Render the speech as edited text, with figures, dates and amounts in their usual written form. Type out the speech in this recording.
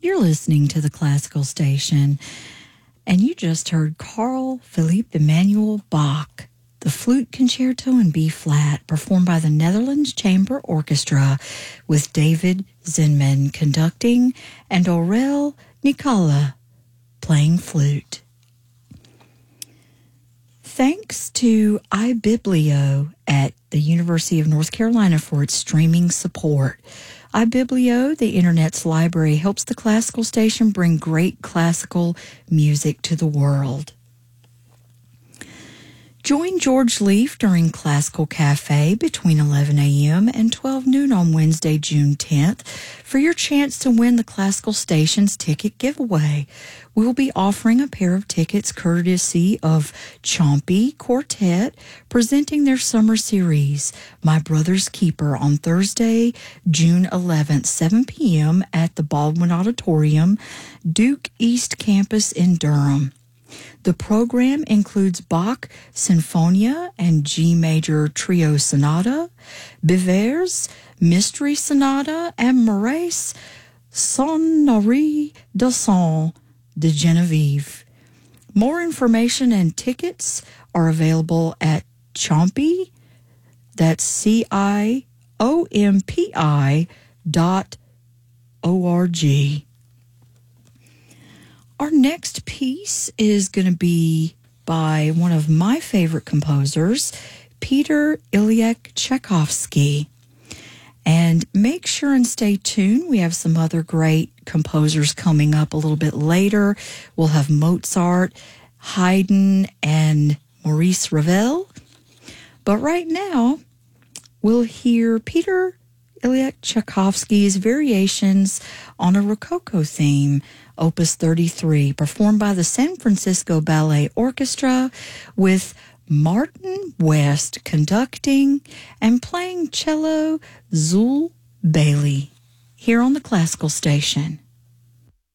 You're listening to the Classical Station, and you just heard Carl Philipp Emanuel Bach, the Flute Concerto in B-flat, performed by the Netherlands Chamber Orchestra, with David Zinman conducting and Aurel Nicola playing flute. Thanks to iBiblio at the University of North Carolina for its streaming support. iBiblio, the Internet's library, helps the Classical Station bring great classical music to the world. Join George Leaf during Classical Cafe between 11 a.m. and 12 noon on Wednesday, June 10th for your chance to win the Classical Station's ticket giveaway. We will be offering a pair of tickets courtesy of Chompy Quartet, presenting their summer series, My Brother's Keeper, on Thursday, June 11th, 7 p.m. at the Baldwin Auditorium, Duke East Campus in Durham. The program includes Bach Sinfonia and G Major Trio Sonata, Bivers Mystery Sonata, and Marais Sonnerie de Son de Genevieve. More information and tickets are available at Chompy, that's CIOMPI.org. Our next piece is going to be by one of my favorite composers, Peter Ilyich Tchaikovsky. And make sure and stay tuned. We have some other great composers coming up a little bit later. We'll have Mozart, Haydn, and Maurice Ravel. But right now, we'll hear Peter Ilyich Tchaikovsky's Variations on a Rococo Theme, Opus 33, performed by the San Francisco Ballet Orchestra, with Martin West conducting and playing cello, Zul Bailey, here on the Classical Station.